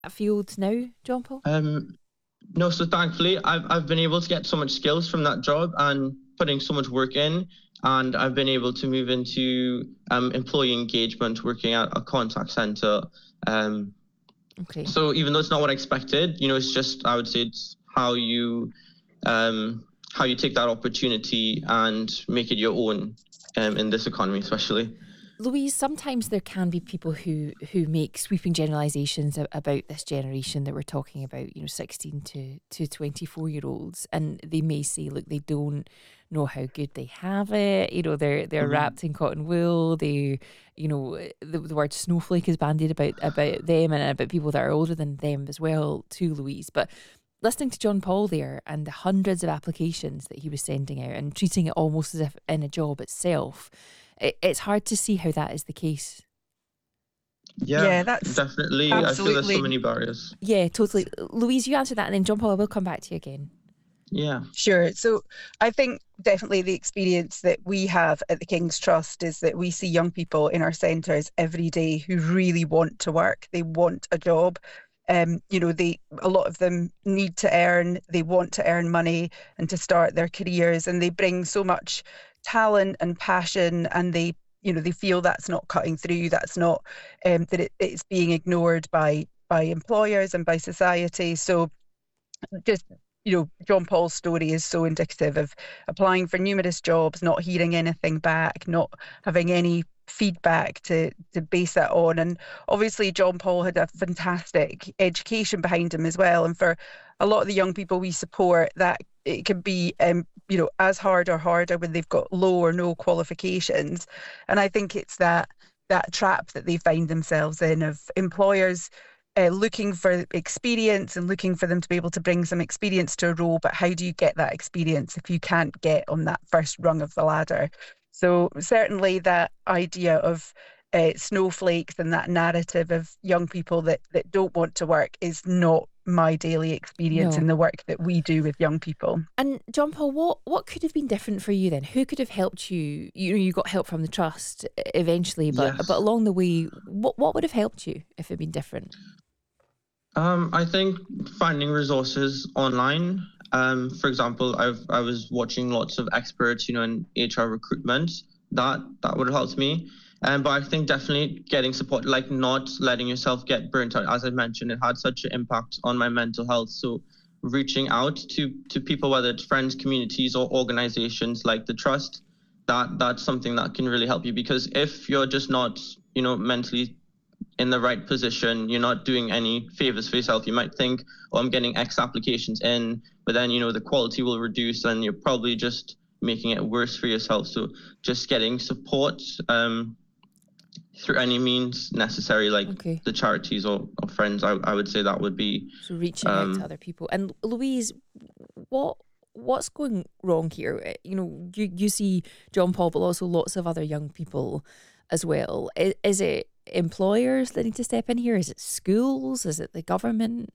field now, John Paul? No, so thankfully I've been able to get so much skills from that job and putting so much work in, and I've been able to move into employee engagement, working at a contact center. Okay. So even though it's not what I expected, it's just, I would say it's how you take that opportunity and make it your own in this economy, especially. Louise, sometimes there can be people who make sweeping generalisations about this generation that we're talking about, 16 to 24-year-olds, and they may say, look, they don't know how good they have it. They're wrapped in cotton wool. They, the word snowflake is bandied about them and about people that are older than them as well, too, Louise. But listening to John Paul there and the hundreds of applications that he was sending out and treating it almost as if in a job itself, it's hard to see how that is the case. Yeah, that's definitely. Absolutely. I feel there's so many barriers. Yeah, totally. Louise, you answered that, and then John Paul, I will come back to you again. Yeah. Sure. So I think definitely the experience that we have at the King's Trust is that we see young people in our centres every day who really want to work. They want a job. A lot of them need to earn, they want to earn money and to start their careers, and they bring so much talent and passion, and they feel that's not cutting through, that's not it's being ignored by employers and by society. So just John Paul's story is so indicative of applying for numerous jobs, not hearing anything back, not having any feedback to base that on. And obviously John Paul had a fantastic education behind him as well. And for a lot of the young people we support, that it can be as hard or harder when they've got low or no qualifications. And I think it's that trap that they find themselves in, of employers looking for experience and looking for them to be able to bring some experience to a role. But how do you get that experience if you can't get on that first rung of the ladder? So certainly that idea of snowflakes and that narrative of young people that don't want to work is not my daily experience in the work that we do with young people. And John Paul, what could have been different for you then? Who could have helped you? You got help from the Trust eventually, but Yes. but along the way, what would have helped you if it had been different? I think finding resources online. For example, I was watching lots of experts, in HR recruitment. That would have helped me. But I think definitely getting support, like not letting yourself get burnt out. As I mentioned, it had such an impact on my mental health. So reaching out to people, whether it's friends, communities, or organizations like the Trust, that's something that can really help you. Because if you're just not, mentally in the right position, you're not doing any favors for yourself. You might think, I'm getting X applications in, but then, the quality will reduce and you're probably just making it worse for yourself. So just getting support through any means necessary, like the charities or friends, I would say that would be. So reaching out to other people. And Louise, what's going wrong here? You see John Paul, but also lots of other young people as well. Is it employers that need to step in here? Is it schools? Is it the government?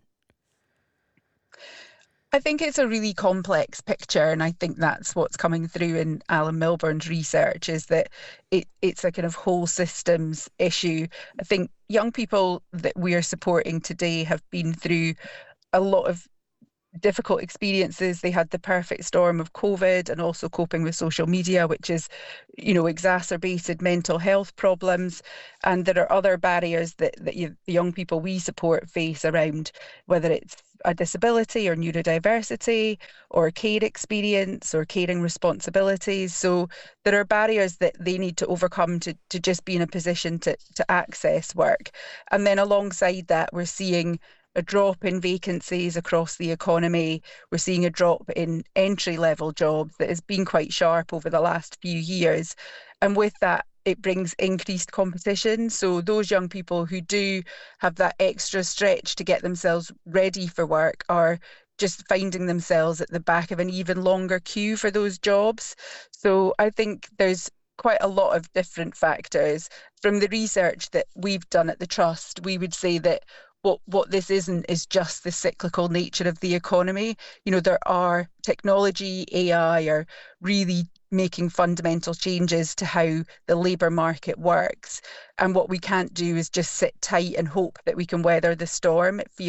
I think it's a really complex picture, and I think that's what's coming through in Alan Milburn's research, is that it's a kind of whole systems issue. I think young people that we are supporting today have been through a lot of difficult experiences. They had the perfect storm of COVID and also coping with social media, which is, exacerbated mental health problems. And there are other barriers that the young people we support face around, whether it's a disability or neurodiversity or care experience or caring responsibilities. So there are barriers that they need to overcome to just be in a position to access work. And then alongside that, we're seeing a drop in vacancies across the economy. We're seeing a drop in entry-level jobs that has been quite sharp over the last few years. And with that, it brings increased competition. So those young people who do have that extra stretch to get themselves ready for work are just finding themselves at the back of an even longer queue for those jobs. So I think there's quite a lot of different factors. From the research that we've done at the Trust, we would say that what this isn't is just the cyclical nature of the economy. There are technology, AI are really making fundamental changes to how the labour market works. And what we can't do is just sit tight and hope that we can weather the storm. It feels